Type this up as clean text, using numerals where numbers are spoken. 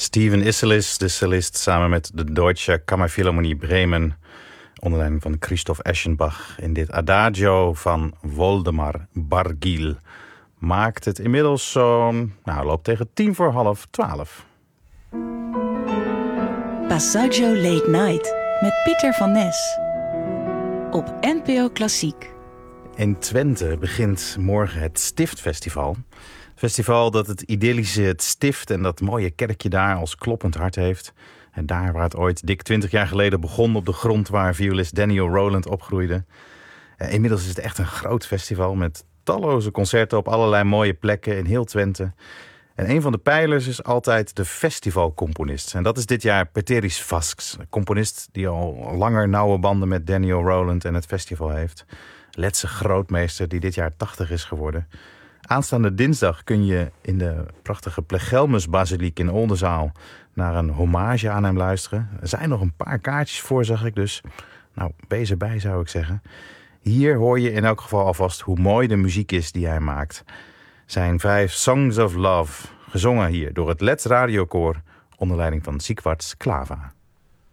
Steven Isserlis, de cellist, samen met de Deutsche Kammerphilharmonie Bremen, onder leiding van Christoph Eschenbach, in dit Adagio van Woldemar Bargiel. Maakt het inmiddels zo'n, loopt tegen 11:10. Passaggio Late Night met Pieter van Nes op NPO Klassiek. In Twente begint morgen het Stiftfestival. Festival dat het idyllische Het Stift en dat mooie kerkje daar als kloppend hart heeft. En daar waar het ooit dik 20 jaar geleden begon, op de grond waar violist Daniel Rowland opgroeide. Inmiddels is het echt een groot festival met talloze concerten op allerlei mooie plekken in heel Twente. En een van de pijlers is altijd de festivalcomponist. En dat is dit jaar Peteris Vasks, een componist die al langer nauwe banden met Daniel Rowland en het festival heeft. Letse grootmeester die dit jaar 80 is geworden. Aanstaande dinsdag kun je in de prachtige Plegelmusbasiliek in Oldenzaal naar een hommage aan hem luisteren. Er zijn nog een paar kaartjes voor, zag ik, dus wees erbij, zou ik zeggen. Hier hoor je in elk geval alvast hoe mooi de muziek is die hij maakt. Zijn 5 Songs of Love, gezongen hier door het Let's Radiokoor onder leiding van Siegwart Klava.